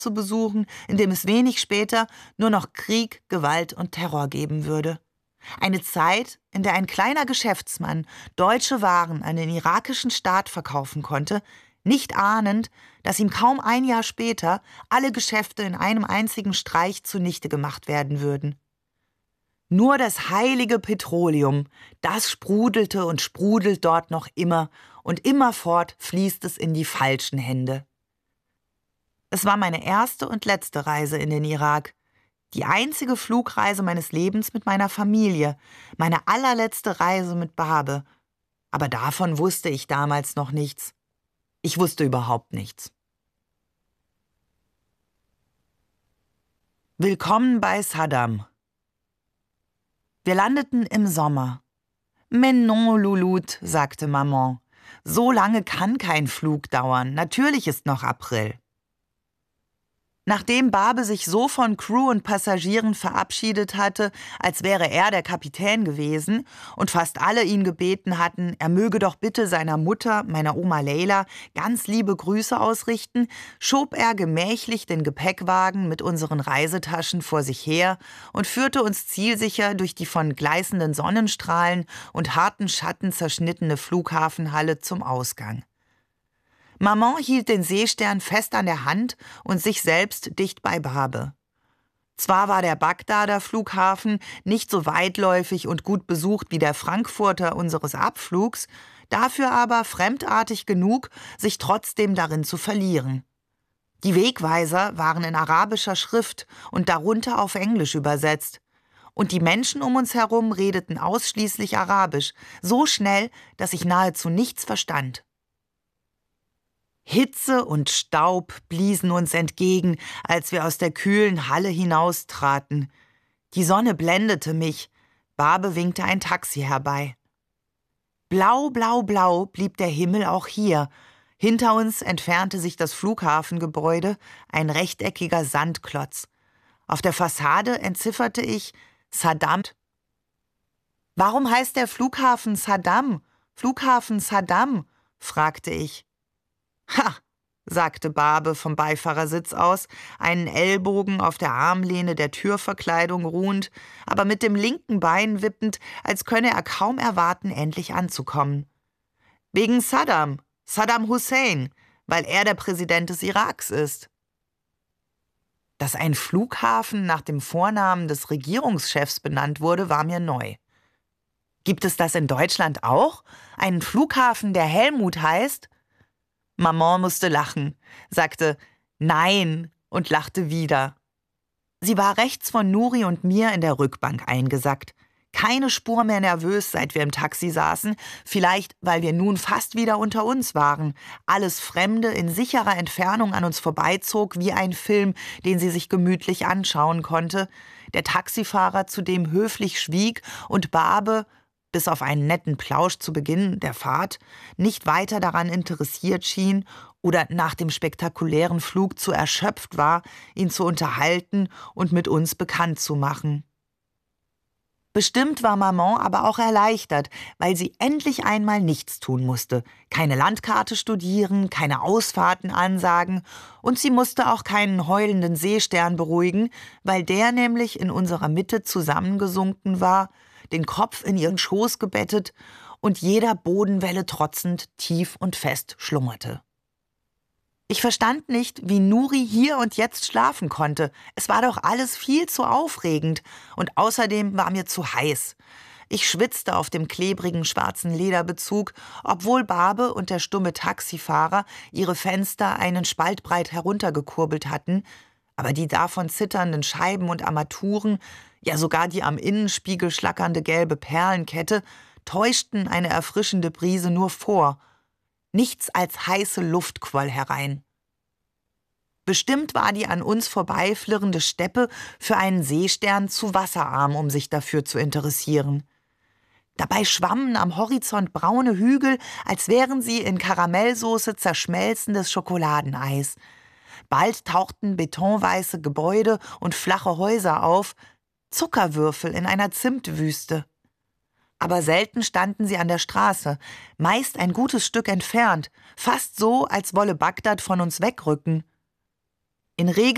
zu besuchen, in dem es wenig später nur noch Krieg, Gewalt und Terror geben würde. Eine Zeit, in der ein kleiner Geschäftsmann deutsche Waren an den irakischen Staat verkaufen konnte, nicht ahnend, dass ihm kaum ein Jahr später alle Geschäfte in einem einzigen Streich zunichte gemacht werden würden. Nur das heilige Petroleum, das sprudelte und sprudelt dort noch immer, und immerfort fließt es in die falschen Hände. Es war meine erste und letzte Reise in den Irak, die einzige Flugreise meines Lebens mit meiner Familie, meine allerletzte Reise mit Babe. Aber davon wusste ich damals noch nichts. Ich wusste überhaupt nichts. Willkommen bei Saddam. Wir landeten im Sommer. Mais non, Louloute, sagte Maman. So lange kann kein Flug dauern. Natürlich ist noch April. Nachdem Babe sich so von Crew und Passagieren verabschiedet hatte, als wäre er der Kapitän gewesen und fast alle ihn gebeten hatten, er möge doch bitte seiner Mutter, meiner Oma Leila, ganz liebe Grüße ausrichten, schob er gemächlich den Gepäckwagen mit unseren Reisetaschen vor sich her und führte uns zielsicher durch die von gleißenden Sonnenstrahlen und harten Schatten zerschnittene Flughafenhalle zum Ausgang. Maman hielt den Seestern fest an der Hand und sich selbst dicht bei Babe. Zwar war der Bagdader Flughafen nicht so weitläufig und gut besucht wie der Frankfurter unseres Abflugs, dafür aber fremdartig genug, sich trotzdem darin zu verlieren. Die Wegweiser waren in arabischer Schrift und darunter auf Englisch übersetzt. Und die Menschen um uns herum redeten ausschließlich Arabisch, so schnell, dass ich nahezu nichts verstand. Hitze und Staub bliesen uns entgegen, als wir aus der kühlen Halle hinaustraten. Die Sonne blendete mich. Babe winkte ein Taxi herbei. Blau, blau, blau blieb der Himmel auch hier. Hinter uns entfernte sich das Flughafengebäude, ein rechteckiger Sandklotz. Auf der Fassade entzifferte ich Saddam. »Warum heißt der Flughafen Saddam? Flughafen Saddam?« fragte ich. »Ha«, sagte Babe vom Beifahrersitz aus, einen Ellbogen auf der Armlehne der Türverkleidung ruhend, aber mit dem linken Bein wippend, als könne er kaum erwarten, endlich anzukommen. »Wegen Saddam Hussein, weil er der Präsident des Iraks ist.« Dass ein Flughafen nach dem Vornamen des Regierungschefs benannt wurde, war mir neu. Gibt es das in Deutschland auch? Einen Flughafen, der Helmut heißt? Maman musste lachen, sagte »Nein« und lachte wieder. Sie war rechts von Nuri und mir in der Rückbank eingesackt. Keine Spur mehr nervös, seit wir im Taxi saßen, vielleicht, weil wir nun fast wieder unter uns waren. Alles Fremde in sicherer Entfernung an uns vorbeizog, wie ein Film, den sie sich gemütlich anschauen konnte. Der Taxifahrer zudem höflich schwieg und Babe, bis auf einen netten Plausch zu Beginn der Fahrt, nicht weiter daran interessiert schien oder nach dem spektakulären Flug zu erschöpft war, ihn zu unterhalten und mit uns bekannt zu machen. Bestimmt war Maman aber auch erleichtert, weil sie endlich einmal nichts tun musste, keine Landkarte studieren, keine Ausfahrten ansagen, und sie musste auch keinen heulenden Seestern beruhigen, weil der nämlich in unserer Mitte zusammengesunken war, den Kopf in ihren Schoß gebettet und jeder Bodenwelle trotzend tief und fest schlummerte. Ich verstand nicht, wie Nuri hier und jetzt schlafen konnte. Es war doch alles viel zu aufregend und außerdem war mir zu heiß. Ich schwitzte auf dem klebrigen schwarzen Lederbezug, obwohl Babe und der stumme Taxifahrer ihre Fenster einen Spalt breit heruntergekurbelt hatten, aber die davon zitternden Scheiben und Armaturen, ja sogar die am Innenspiegel schlackernde gelbe Perlenkette, täuschten eine erfrischende Brise nur vor. Nichts als heiße Luft quoll herein. Bestimmt war die an uns vorbeiflirrende Steppe für einen Seestern zu wasserarm, um sich dafür zu interessieren. Dabei schwammen am Horizont braune Hügel, als wären sie in Karamellsoße zerschmelzendes Schokoladeneis. Bald tauchten betonweiße Gebäude und flache Häuser auf, Zuckerwürfel in einer Zimtwüste. Aber selten standen sie an der Straße, meist ein gutes Stück entfernt, fast so, als wolle Bagdad von uns wegrücken. In